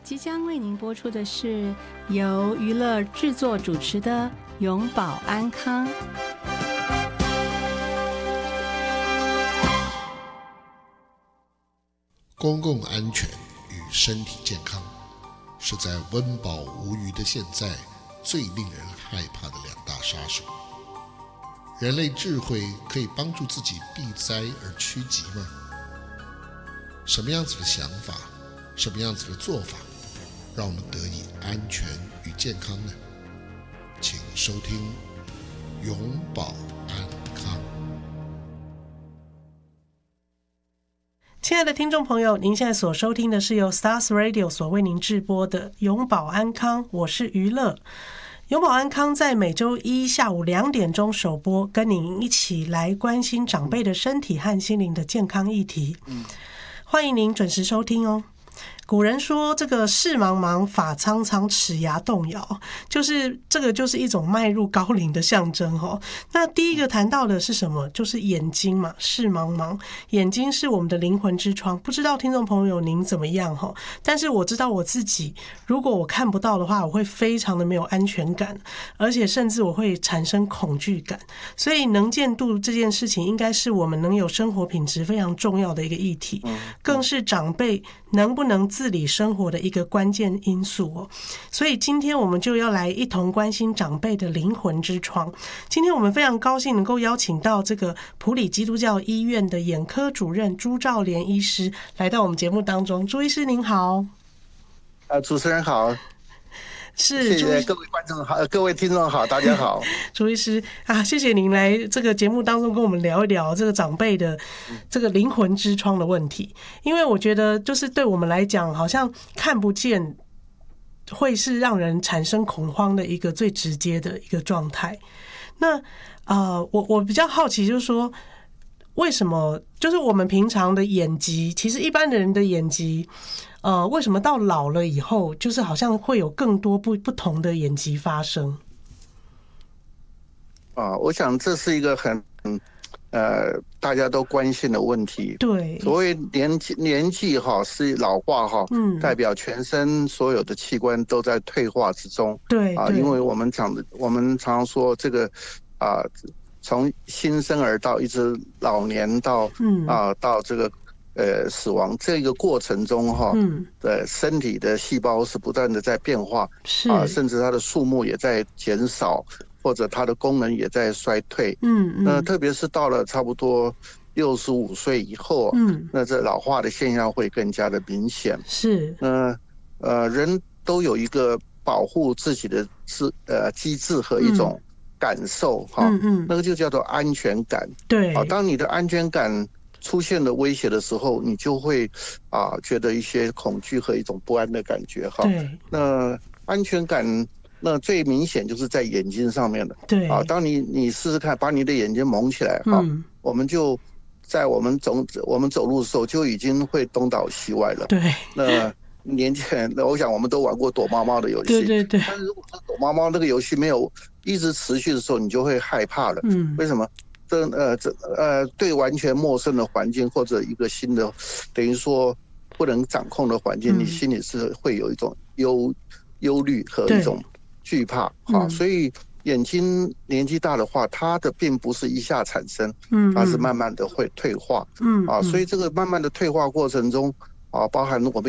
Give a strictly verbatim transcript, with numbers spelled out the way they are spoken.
即将为您播出的是由娱乐制作主持的永保安康。 公共安全与身体健康是在温饱无余的现在最令人害怕的两大杀手。人类智慧可以帮助自己避灾而趋吉吗？什么样子的想法，什么样子的做法让我们得以安全与健康呢？请收听永保安康。 亲爱的听众朋友，您现在所收听的是由 Stars Radio 所为您制播的永保安康，我是娱乐。永保安康在每周一下午两点钟首播，跟您一起来关心长辈的身体和心灵的健康议题。欢迎您准时收听哦。古人说这个事茫茫发苍苍齿牙动摇，就是这个就是一种迈入高龄的象征哦。那第一个谈到的是什么？就是眼睛嘛，事茫茫，眼睛是我们的灵魂之窗。不知道听众朋友您怎么样哦？但是我知道我自己，如果我看不到的话，我会非常的没有安全感，而且甚至我会产生恐惧感。所以能见度这件事情，应该是我们能有生活品质非常重要的一个议题，更是长辈能不能自理生活的一个关键因素哦。所以今天我们就要来一同关心长辈的灵魂之窗。今天我们非常高兴能够邀请到这个埔里基督教医院的眼科主任朱兆莲医师来到我们节目当中。朱医师您好。 呃，主持人好。 是， 谢谢各位观众好，各位听众好，大家好。 朱医师啊，谢谢您来这个节目当中跟我们聊一聊这个长辈的这个灵魂之窗的问题，因为我觉得就是对我们来讲，好像看不见会是让人产生恐慌的一个最直接的一个状态。那呃，我我比较好奇，就是说为什么就是我们平常的眼疾，其实一般的人的眼疾。呃，为什么到老了以后，就是好像会有更多不不同的眼疾发生？ 啊，我想这是一个很呃大家都关心的问题。 对， 所谓年纪年纪哈是老化哈，嗯，代表全身所有的器官都在退化之中。 对啊，因为我们讲的，我们常说这个啊，从新生儿到一直老年到嗯啊到这个。呃，死亡这个过程中哈，嗯，的身体的细胞是不断的在变化，是啊，甚至它的数目也在减少，或者它的功能也在衰退，嗯嗯。那特别是到了差不多六十五岁以后，嗯，那这老化的现象会更加的明显。是，呃呃，人都有一个保护自己的自呃机制和一种感受哈，嗯嗯，那个就叫做安全感。对，啊，当你的安全感出现了威胁的时候，你就会啊觉得一些恐惧和一种不安的感觉哈。对，那安全感那最明显就是在眼睛上面的。对，啊，当你你试试看，把你的眼睛蒙起来哈，嗯，我们就在我们走我们走路的时候就已经会东倒西歪了。对，那年前那我想我们都玩过躲猫猫的游戏。对对对。但是如果说躲猫猫那个游戏没有一直持续的时候，你就会害怕了。嗯，为什么？这呃这呃对完全陌生的环境或者一个新的，等于说不能掌控的环境，嗯，你心里是会有一种忧忧虑和一种惧怕啊。所以眼睛年纪大的话，它的并不是一下产生，嗯，它是慢慢的会退化，嗯啊，所以这个慢慢的退化过程中啊，包含我们